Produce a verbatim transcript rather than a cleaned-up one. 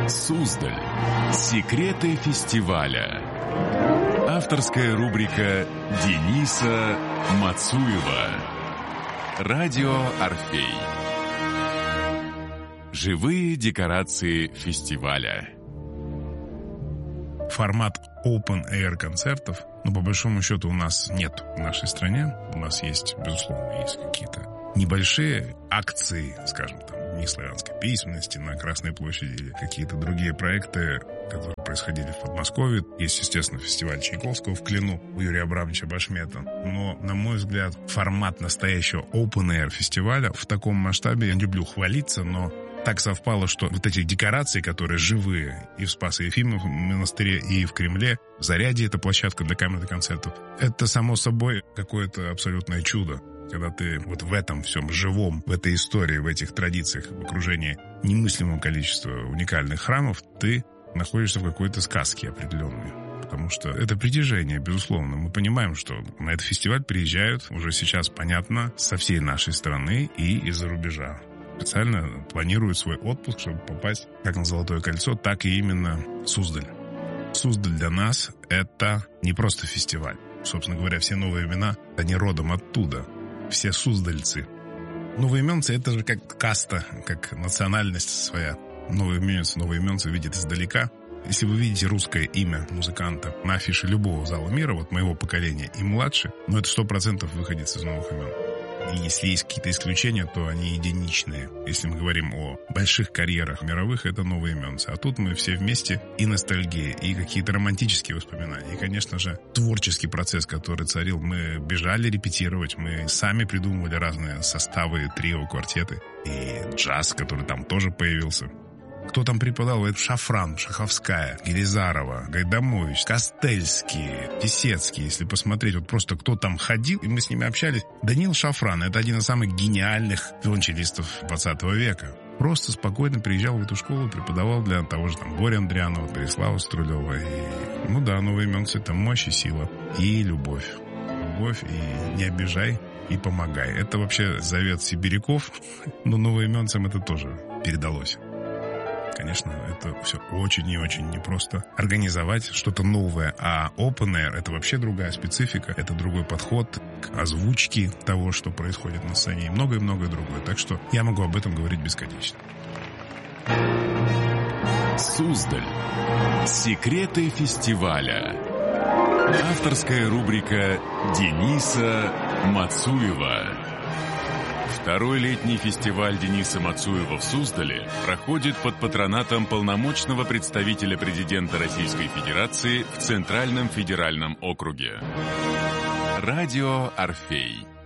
Суздаль. Секреты фестиваля. Авторская рубрика Дениса Мацуева. Радио «Орфей». Живые декорации фестиваля. Формат open-air концертов, ну, по большому счету, у нас нет в нашей стране. У нас есть, безусловно, есть какие-то небольшие акции, скажем, там, Дни славянской письменности на Красной площади или какие-то другие проекты, которые происходили в Подмосковье. Есть, естественно, фестиваль Чайковского в Клину у Юрия Абрамовича Башмета. Но, на мой взгляд, формат настоящего open-air фестиваля в таком масштабе, я не люблю хвалиться, но так совпало, что вот эти декорации, которые живые и в Спасо-Ефимовом монастыре, и в Кремле, в Зарядье — это площадка для камерных концертов, это, само собой, какое-то абсолютное чудо. Когда ты вот в этом всем живом, в этой истории, в этих традициях, в окружении немыслимого количества уникальных храмов, ты находишься в какой-то сказке определенной. Потому что это притяжение, безусловно. Мы понимаем, что на этот фестиваль приезжают, уже сейчас понятно, со всей нашей страны и из-за рубежа. Специально планируют свой отпуск, чтобы попасть как на Золотое кольцо, так и именно Суздаль. Суздаль для нас — это не просто фестиваль. Собственно говоря, все новые имена, они родом оттуда. Все суздальцы. Новоименцы — это же как каста, как национальность своя. Новоименец, новоименцы видят издалека. Если вы видите русское имя музыканта на афише любого зала мира, вот моего поколения и младше, ну это сто процентов выходец из новых имен. И если есть какие-то исключения, то они единичные. Если мы говорим о больших карьерах мировых, это новые именцы. А тут мы все вместе, и ностальгия, и какие-то романтические воспоминания. И, конечно же, творческий процесс, который царил. Мы бежали репетировать, мы сами придумывали разные составы, трио, квартеты. И джаз, который там тоже появился. Кто там преподал? Это Шафран, Шаховская, Елизарова, Гайдамович, Костельский, Тисецкий. Если посмотреть, вот просто кто там ходил, и мы с ними общались. Даниил Шафран — это один из самых гениальных виолончелистов двадцатого века. Просто спокойно приезжал в эту школу, преподавал для того же там Боря Андрянова, Переслава Струлева. И, ну да, новоименцы — это мощь и сила. И любовь. Любовь, и не обижай, и помогай. Это вообще завет сибиряков, но новоименцам это тоже передалось. Конечно, это все очень и очень непросто организовать что-то новое. А open air — это вообще другая специфика, это другой подход к озвучке того, что происходит на сцене, и многое-многое другое. Так что я могу об этом говорить бесконечно. Суздаль. Секреты фестиваля. Авторская рубрика Дениса Мацуева. Второй летний фестиваль Дениса Мацуева в Суздале проходит под патронатом полномочного представителя президента Российской Федерации в Центральном федеральном округе. Радио «Орфей».